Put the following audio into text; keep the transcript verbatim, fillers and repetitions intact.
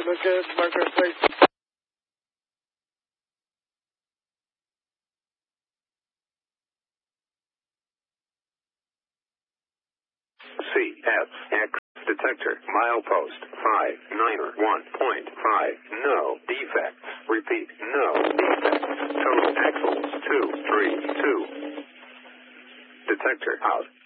look at marker six. C F X detector, milepost five nine one point five, no defects. Repeat, no defects. Total axles two three two. Detector out.